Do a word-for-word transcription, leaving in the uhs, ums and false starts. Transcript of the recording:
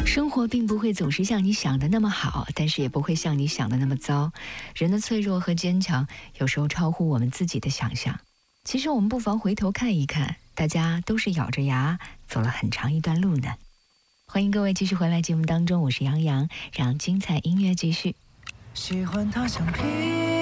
生活并不会总是像你想的那么好，但是也不会像你想的那么糟。人的脆弱和坚强，有时候超乎我们自己的想象。其实我们不妨回头看一看，大家都是咬着牙走了很长一段路呢。欢迎各位继续回来节目当中，我是杨洋，让精彩音乐继续。 喜欢他像皮